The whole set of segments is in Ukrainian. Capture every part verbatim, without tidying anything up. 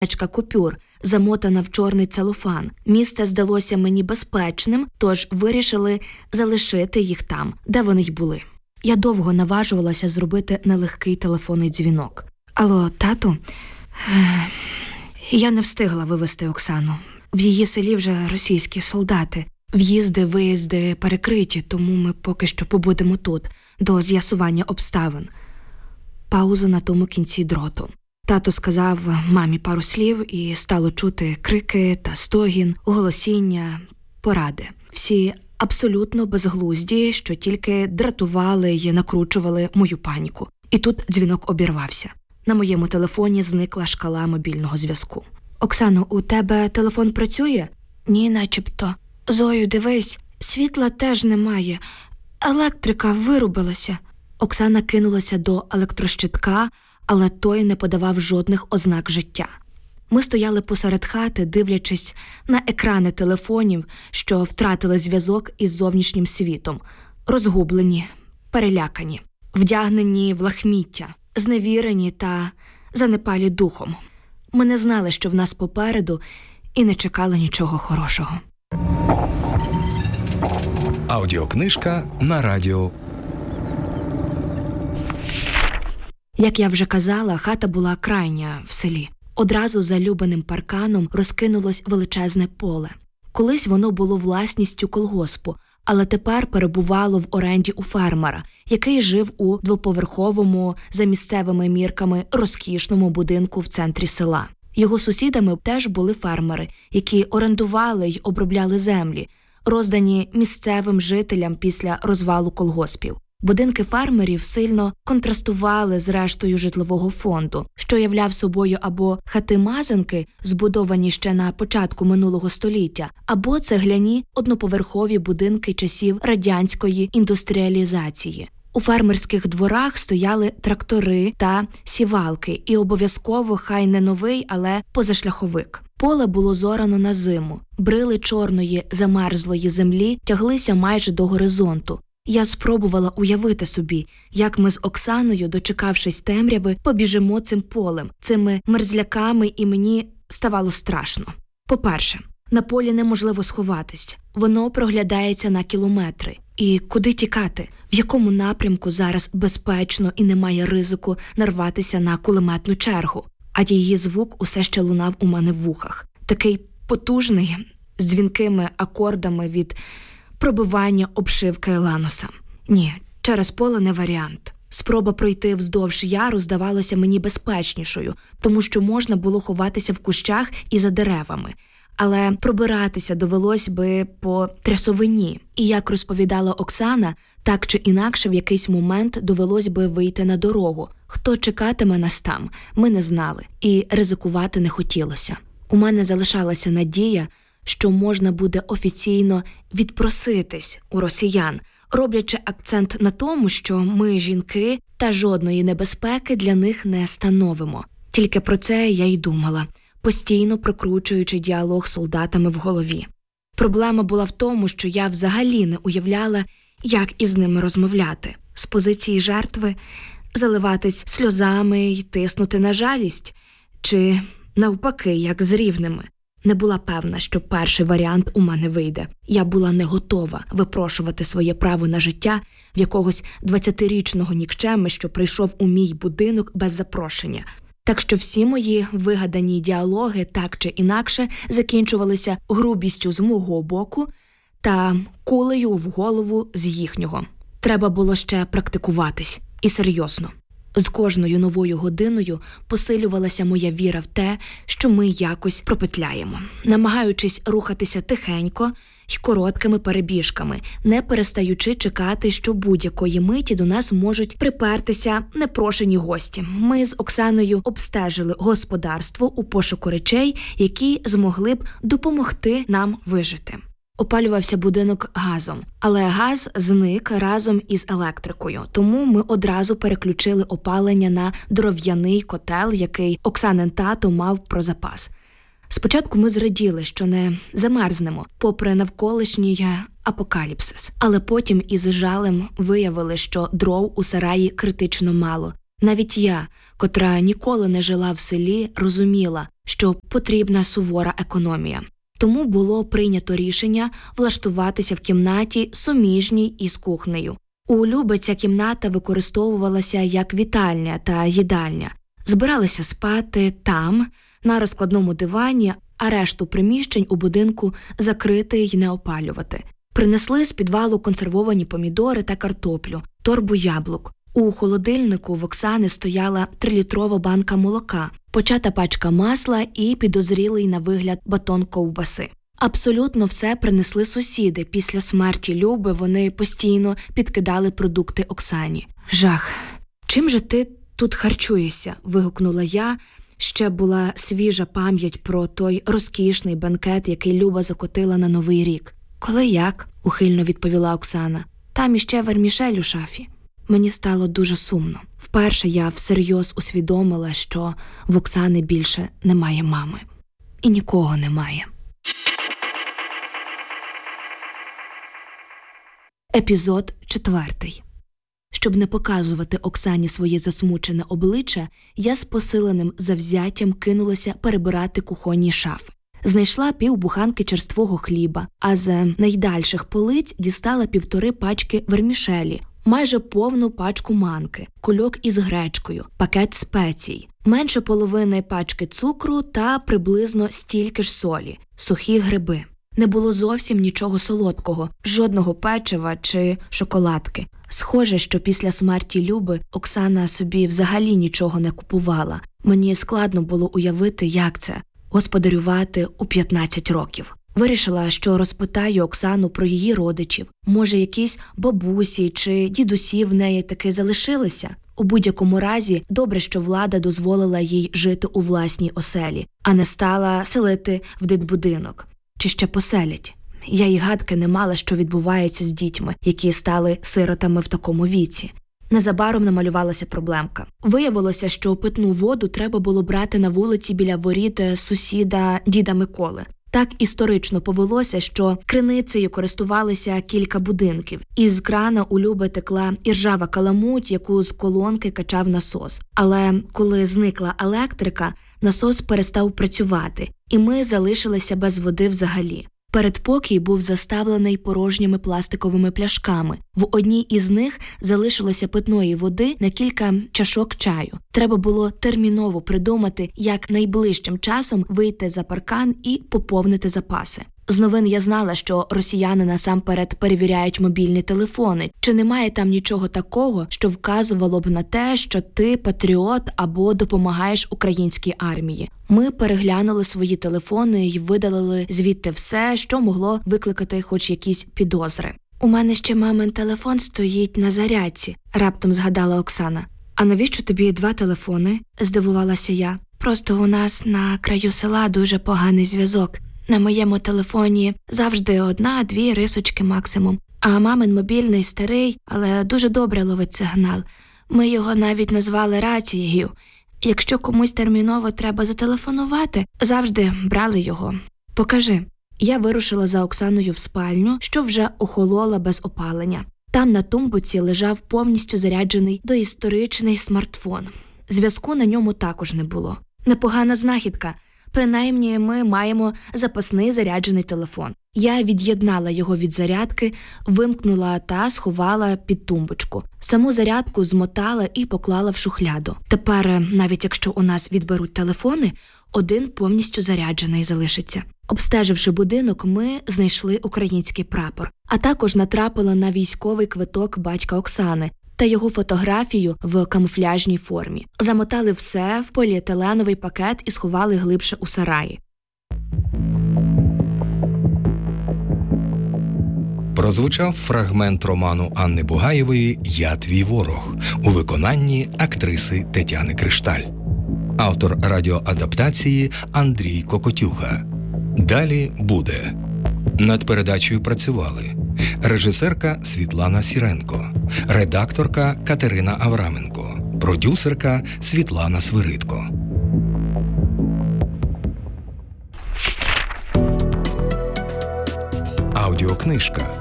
пачка купюр, замотана в чорний целофан. Місце здалося мені безпечним, тож вирішили залишити їх там, де вони й були. Я довго наважувалася зробити нелегкий телефонний дзвінок. «Алло, тату?» Я не встигла вивезти Оксану. В її селі вже російські солдати. В'їзди, виїзди перекриті, тому ми поки що побудемо тут, до з'ясування обставин. Пауза на тому кінці дроту. Тато сказав мамі пару слів, і стало чути крики та стогін, голосіння, поради. Всі абсолютно безглузді, що тільки дратували й накручували мою паніку. І тут дзвінок обірвався. На моєму телефоні зникла шкала мобільного зв'язку. «Оксано, у тебе телефон працює?» «Ні, начебто». «Зою, дивись, світла теж немає. Електрика вирубилася». Оксана кинулася до електрощитка, але той не подавав жодних ознак життя. Ми стояли посеред хати, дивлячись на екрани телефонів, що втратили зв'язок із зовнішнім світом. Розгублені, перелякані, вдягнені в лахміття, зневірені та занепалі духом. Ми не знали, що в нас попереду, і не чекали нічого хорошого. Аудіокнижка на радіо. Як я вже казала, хата була крайня в селі. Одразу за любеним парканом розкинулось величезне поле. Колись воно було власністю колгоспу, але тепер перебувало в оренді у фермера, який жив у двоповерховому, за місцевими мірками, розкішному будинку в центрі села. Його сусідами теж були фермери, які орендували й обробляли землі, роздані місцевим жителям після розвалу колгоспів. Будинки фермерів сильно контрастували з рештою житлового фонду, що являв собою або хати-мазанки, збудовані ще на початку минулого століття, або цегляні одноповерхові будинки часів радянської індустріалізації. У фермерських дворах стояли трактори та сівалки, і обов'язково хай не новий, але позашляховик. Поле було зорано на зиму. Брили чорної замерзлої землі тяглися майже до горизонту. Я спробувала уявити собі, як ми з Оксаною, дочекавшись темряви, побіжимо цим полем, цими мерзляками, і мені ставало страшно. По-перше, на полі неможливо сховатись. Воно проглядається на кілометри. І куди тікати? В якому напрямку зараз безпечно і немає ризику нарватися на кулеметну чергу? А її звук усе ще лунав у мене в вухах. Такий потужний, з дзвінкими акордами від пробивання обшивки лануса. Ні, через поле не варіант. Спроба пройти вздовж яру здавалася мені безпечнішою, тому що можна було ховатися в кущах і за деревами. Але пробиратися довелось би по трясовині. І, як розповідала Оксана, так чи інакше в якийсь момент довелось би вийти на дорогу. Хто чекатиме нас там, ми не знали. І ризикувати не хотілося. У мене залишалася надія, що можна буде офіційно відпроситись у росіян, роблячи акцент на тому, що ми жінки та жодної небезпеки для них не становимо. Тільки про це я й думала, постійно прокручуючи діалог з солдатами в голові. Проблема була в тому, що я взагалі не уявляла, як із ними розмовляти. З позиції жертви заливатись сльозами й тиснути на жалість, чи навпаки, як з рівними. Не була певна, що перший варіант у мене вийде. Я була не готова випрошувати своє право на життя в якогось двадцятирічного нікчеми, що прийшов у мій будинок без запрошення. Так що всі мої вигадані діалоги так чи інакше закінчувалися грубістю з мого боку та кулею в голову з їхнього. Треба було ще практикуватись. І серйозно. З кожною новою годиною посилювалася моя віра в те, що ми якось пропетляємо, намагаючись рухатися тихенько й короткими перебіжками, не перестаючи чекати, що будь-якої миті до нас можуть припертися непрошені гості. Ми з Оксаною обстежили господарство у пошуку речей, які змогли б допомогти нам вижити. Опалювався будинок газом, але газ зник разом із електрикою, тому ми одразу переключили опалення на дров'яний котел, який Оксанин тато мав про запас. Спочатку ми зраділи, що не замерзнемо, попри навколишній апокаліпсис, але потім із жалем виявили, що дров у сараї критично мало. Навіть я, котра ніколи не жила в селі, розуміла, що потрібна сувора економія. Тому було прийнято рішення влаштуватися в кімнаті суміжній із кухнею. У Люби ця кімната використовувалася як вітальня та їдальня. Збиралися спати там, на розкладному дивані, а решту приміщень у будинку закрити й не опалювати. Принесли з підвалу консервовані помідори та картоплю, торбу яблук. У холодильнику в Оксани стояла трилітрова банка молока, почата пачка масла і підозрілий на вигляд батон ковбаси. Абсолютно все принесли сусіди. Після смерті Люби вони постійно підкидали продукти Оксані. «Жах! Чим же ти тут харчуєшся?» – вигукнула я. Ще була свіжа пам'ять про той розкішний бенкет, який Люба закотила на Новий рік. «Коли як?» – ухильно відповіла Оксана. «Там іще вермішель у шафі». Мені стало дуже сумно. Вперше я всерйоз усвідомила, що в Оксани більше немає мами. І нікого немає. Епізод четвертий. Щоб не показувати Оксані своє засмучене обличчя, я з посиленим завзяттям кинулася перебирати кухонні шафи. Знайшла півбуханки черствого хліба, а з найдальших полиць дістала півтори пачки вермішелі, майже повну пачку манки, кульок із гречкою, пакет спецій, менше половини пачки цукру та приблизно стільки ж солі, сухі гриби. Не було зовсім нічого солодкого, жодного печива чи шоколадки. Схоже, що після смерті Люби Оксана собі взагалі нічого не купувала. Мені складно було уявити, як це – господарювати у п'ятнадцять років. Вирішила, що розпитаю Оксану про її родичів. Може, якісь бабусі чи дідусі в неї таки залишилися? У будь-якому разі, добре, що влада дозволила їй жити у власній оселі, а не стала селити в дитбудинок. Чи ще поселять? Я й гадки не мала, що відбувається з дітьми, які стали сиротами в такому віці. Незабаром намалювалася проблемка. Виявилося, що питну воду треба було брати на вулиці біля воріт сусіда діда Миколи. Так історично повелося, що криницею користувалися кілька будинків. Із крана у Люби текла іржава каламуть, яку з колонки качав насос. Але коли зникла електрика, насос перестав працювати, і ми залишилися без води взагалі. Передпокій був заставлений порожніми пластиковими пляшками. В одній із них залишилося питної води на кілька чашок чаю. Треба було терміново придумати, як найближчим часом вийти за паркан і поповнити запаси. З новин я знала, що росіяни насамперед перевіряють мобільні телефони. Чи немає там нічого такого, що вказувало б на те, що ти патріот або допомагаєш українській армії? Ми переглянули свої телефони і видалили звідти все, що могло викликати хоч якісь підозри. «У мене ще мамин телефон стоїть на зарядці», – раптом згадала Оксана. «А навіщо тобі два телефони?» – здивувалася я. «Просто у нас на краю села дуже поганий зв'язок. На моєму телефоні завжди одна-дві рисочки максимум. А мамин мобільний старий, але дуже добре ловить сигнал. Ми його навіть назвали рацією. Якщо комусь терміново треба зателефонувати, завжди брали його. Покажи». Я вирушила за Оксаною в спальню, що вже охолола без опалення. Там на тумбуці лежав повністю заряджений доісторичний смартфон. Зв'язку на ньому також не було. Непогана знахідка. Принаймні, ми маємо запасний заряджений телефон. Я від'єднала його від зарядки, вимкнула та сховала під тумбочку. Саму зарядку змотала і поклала в шухляду. Тепер, навіть якщо у нас відберуть телефони, один повністю заряджений залишиться. Обстеживши будинок, ми знайшли український прапор, а також натрапила на військовий квиток батька Оксани та його фотографію в камуфляжній формі. Замотали все в поліетиленовий пакет і сховали глибше у сараї. Прозвучав фрагмент роману Анни Бугаєвої «Я твій ворог» у виконанні актриси Тетяни Кришталь. Автор радіоадаптації Андрій Кокотюха. Далі буде. Над передачею працювали режисерка Світлана Сіренко, редакторка Катерина Авраменко, продюсерка Світлана Свиридко. Аудіокнижка.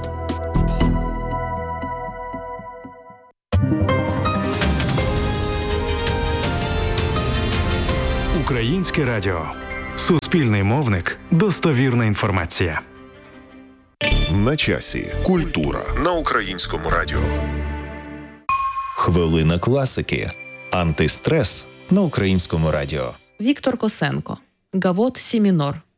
Українське радіо. Суспільний мовник – достовірна інформація. На часі. Культура на Українському радіо. Хвилина класики. Антистрес на Українському радіо. Віктор Косенко. Гавот Сі мінор.